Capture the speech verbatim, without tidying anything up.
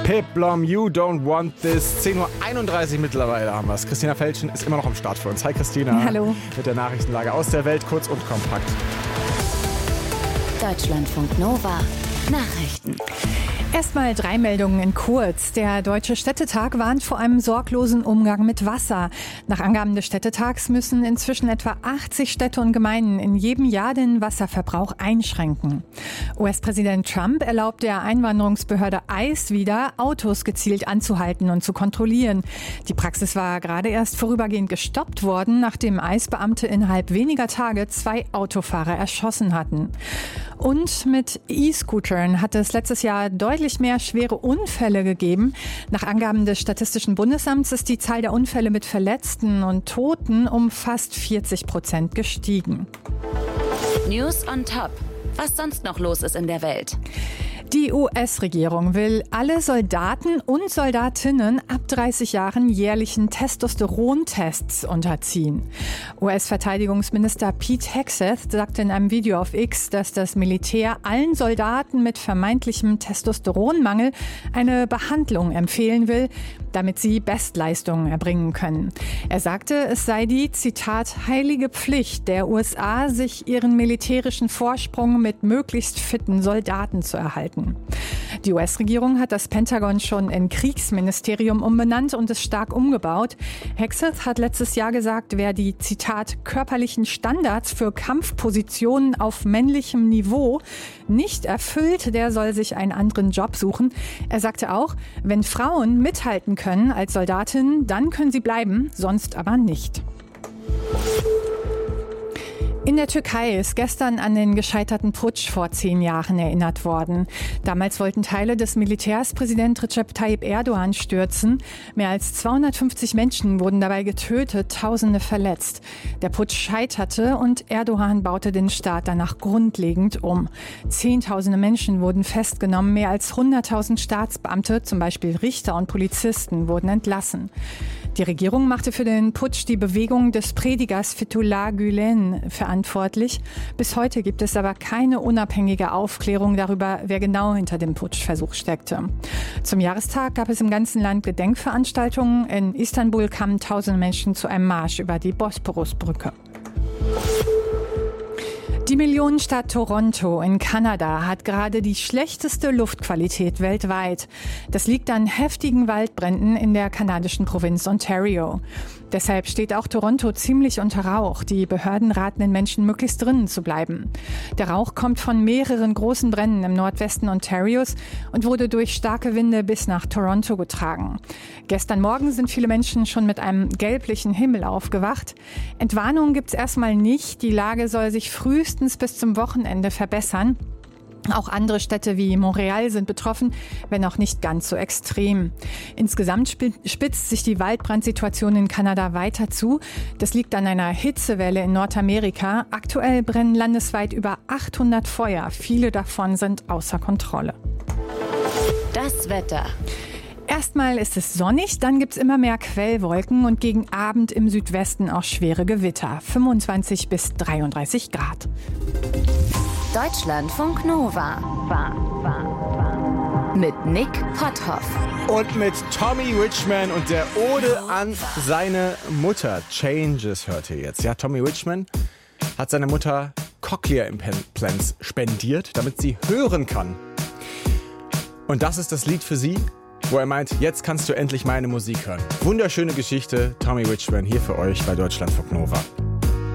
Peplum, You Don't Want This. zehn Uhr einunddreißig mittlerweile haben wir es. Christina Felschen ist immer noch am Start für uns. Hi Christina. Hallo. Mit der Nachrichtenlage aus der Welt, kurz und kompakt. Deutschlandfunk Nova. Nachrichten. Erstmal drei Meldungen in kurz. Der Deutsche Städtetag warnt vor einem sorglosen Umgang mit Wasser. Nach Angaben des Städtetags müssen inzwischen etwa achtzig Städte und Gemeinden in jedem Jahr den Wasserverbrauch einschränken. U S-Präsident Trump erlaubt der Einwanderungsbehörde ICE wieder, Autos gezielt anzuhalten und zu kontrollieren. Die Praxis war gerade erst vorübergehend gestoppt worden, nachdem ICE-Beamte innerhalb weniger Tage zwei Autofahrer erschossen hatten. Und mit E-Scootern hat es letztes Jahr deutlich mehr schwere Unfälle gegeben. Nach Angaben des Statistischen Bundesamts ist die Zahl der Unfälle mit Verletzten und Toten um fast vierzig Prozent gestiegen. News on Top. Was sonst noch los ist in der Welt. Die U S-Regierung will alle Soldaten und Soldatinnen ab dreißig Jahren jährlichen Testosterontests unterziehen. U S-Verteidigungsminister Pete Hegseth sagte in einem Video auf X, dass das Militär allen Soldaten mit vermeintlichem Testosteronmangel eine Behandlung empfehlen will, damit sie Bestleistungen erbringen können. Er sagte, es sei die, Zitat, heilige Pflicht der U S A, sich ihren militärischen Vorsprung mit möglichst fitten Soldaten zu erhalten. Die U S-Regierung hat das Pentagon schon in Kriegsministerium umbenannt und es stark umgebaut. Hegseth hat letztes Jahr gesagt, wer die, Zitat, körperlichen Standards für Kampfpositionen auf männlichem Niveau nicht erfüllt, der soll sich einen anderen Job suchen. Er sagte auch, wenn Frauen mithalten können als Soldatinnen, dann können sie bleiben, sonst aber nicht. In der Türkei ist gestern an den gescheiterten Putsch vor zehn Jahren erinnert worden. Damals wollten Teile des Militärs Präsident Recep Tayyip Erdogan stürzen. Mehr als zweihundertfünfzig Menschen wurden dabei getötet, Tausende verletzt. Der Putsch scheiterte und Erdogan baute den Staat danach grundlegend um. Zehntausende Menschen wurden festgenommen, mehr als hunderttausend Staatsbeamte, zum Beispiel Richter und Polizisten, wurden entlassen. Die Regierung machte für den Putsch die Bewegung des Predigers Fethullah Gülen verantwortlich. Bis heute gibt es aber keine unabhängige Aufklärung darüber, wer genau hinter dem Putschversuch steckte. Zum Jahrestag gab es im ganzen Land Gedenkveranstaltungen. In Istanbul kamen tausende Menschen zu einem Marsch über die Bosporusbrücke. Die Millionenstadt Toronto in Kanada hat gerade die schlechteste Luftqualität weltweit. Das liegt an heftigen Waldbränden in der kanadischen Provinz Ontario. Deshalb steht auch Toronto ziemlich unter Rauch. Die Behörden raten den Menschen, möglichst drinnen zu bleiben. Der Rauch kommt von mehreren großen Bränden im Nordwesten Ontarios und wurde durch starke Winde bis nach Toronto getragen. Gestern Morgen sind viele Menschen schon mit einem gelblichen Himmel aufgewacht. Entwarnungen gibt es erstmal nicht. Die Lage soll sich frühestens bis zum Wochenende verbessern. Auch andere Städte wie Montreal sind betroffen, wenn auch nicht ganz so extrem. Insgesamt spitzt sich die Waldbrandsituation in Kanada weiter zu. Das liegt an einer Hitzewelle in Nordamerika. Aktuell brennen landesweit über achthundert Feuer. Viele davon sind außer Kontrolle. Das Wetter. Erstmal ist es sonnig, dann gibt es immer mehr Quellwolken und gegen Abend im Südwesten auch schwere Gewitter. fünfundzwanzig bis dreiunddreißig Grad. Deutschlandfunk Nova. Mit Nick Potthoff. Und mit Tommy Richman und der Ode an seine Mutter. Changes hört ihr jetzt. Ja, Tommy Richman hat seiner Mutter Cochlear Implants spendiert, damit sie hören kann. Und das ist das Lied für sie, wo er meint, jetzt kannst du endlich meine Musik hören. Wunderschöne Geschichte, Tommy Richman hier für euch bei Deutschlandfunk Nova.